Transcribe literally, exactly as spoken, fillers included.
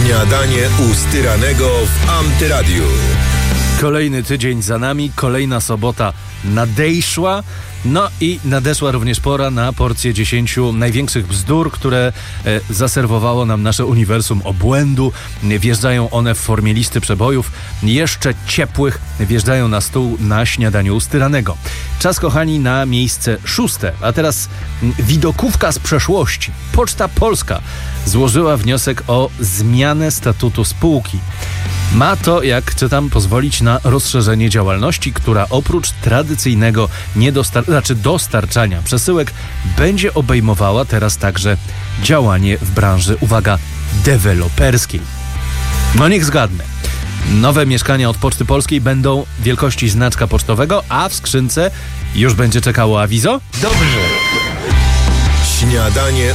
Śniadanie u Styranego w Antyradiu. Kolejny tydzień za nami, kolejna sobota nadejszła. No i nadeszła również pora na porcję dziesięciu największych bzdur, które e, zaserwowało nam nasze uniwersum obłędu. Wjeżdżają one w formie listy przebojów, jeszcze ciepłych, wjeżdżają na stół na śniadaniu u Styranego. Czas, kochani, na miejsce szóste. A teraz m, widokówka z przeszłości. Poczta Polska złożyła wniosek o zmianę statutu spółki. Ma to, jak czytam, pozwolić na rozszerzenie działalności, która oprócz tradycyjnego niedostar- znaczy dostarczania przesyłek będzie obejmowała teraz także działanie w branży, uwaga, deweloperskiej. No niech zgadnę. Nowe mieszkania od Poczty Polskiej będą wielkości znaczka pocztowego, a w skrzynce już będzie czekało awizo? Dobrze. Śniadanie